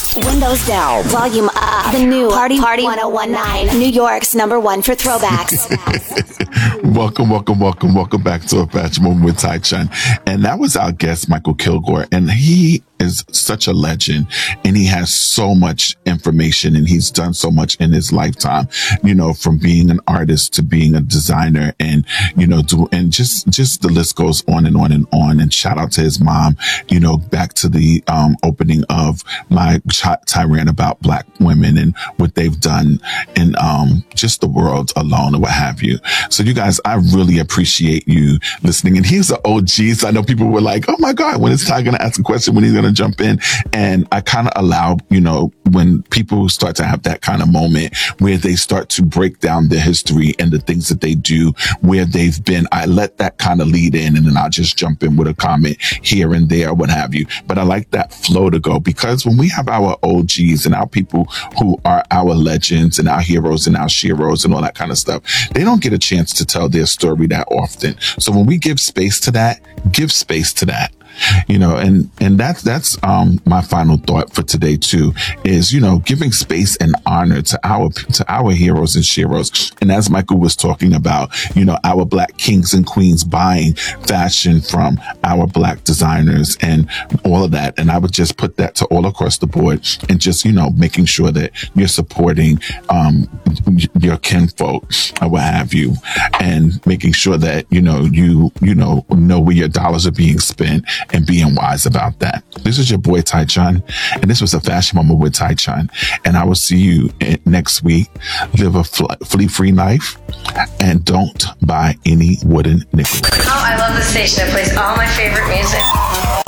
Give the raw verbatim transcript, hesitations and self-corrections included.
Windows down, volume up. The new Party Party ten nineteen, New York's number one for throwbacks. Welcome, welcome, welcome, welcome back to A Fashion Moment with Tai Chun. And that was our guest, Michael Kilgore. And he is such a legend, and he has so much information, and he's done so much in his lifetime, you know, from being an artist to being a designer, and, you know, do, and just, just the list goes on and on and on. And shout out to his mom, you know, back to the, um, opening of my tirade about Black women and what they've done in, um, just the world alone or what have you. So you guys, I really appreciate you listening. And he's an O G. So I know people were like, oh my God, when is Ty going to ask a question? When he's going to jump in? And I kind of allow, you know, when people start to have that kind of moment where they start to break down their history and the things that they do, where they've been, I let that kind of lead in, and then I'll just jump in with a comment here and there, what have you. But I like that flow to go, because when we have our O Gs and our people who are our legends and our heroes and our sheroes and all that kind of stuff, they don't get a chance to tell their story that often. So when we give space to that, give space to that. You know, and, and that's, that's, um, my final thought for today too, is, you know, giving space and honor to our, to our heroes and sheroes. And as Michael was talking about, you know, our Black kings and queens buying fashion from our Black designers and all of that. And I would just put that to all across the board, and just, you know, making sure that you're supporting, um, your kinfolk or what have you, and making sure that, you know, you, you know, know where your dollars are being spent, and being wise about that. This is your boy Tai Chun, and this was A Fashion Moment with Tai Chun. And I will see you next week. Live a flea-free life, and don't buy any wooden nickels. Oh, I love the station. It plays all my favorite music.